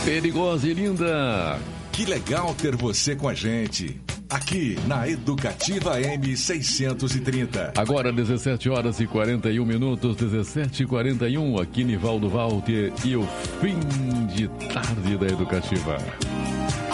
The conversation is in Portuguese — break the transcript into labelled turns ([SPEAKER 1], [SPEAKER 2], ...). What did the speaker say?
[SPEAKER 1] Perigosa e linda.
[SPEAKER 2] Que legal ter você com a gente. Aqui na Educativa M630.
[SPEAKER 1] Agora 17 horas e 41 minutos, 17h41, aqui Nivaldo Walter e o fim de tarde da Educativa.